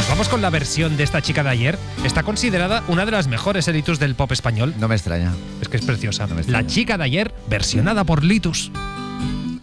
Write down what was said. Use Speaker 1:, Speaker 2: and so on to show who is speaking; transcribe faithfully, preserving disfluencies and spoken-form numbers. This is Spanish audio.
Speaker 1: Nos vamos con la versión de esta chica de ayer. Está considerada una de las mejores Litus del pop español.
Speaker 2: No me extraña.
Speaker 1: Es que es preciosa.
Speaker 2: No me extraña.
Speaker 1: La chica de ayer, versionada por Litus.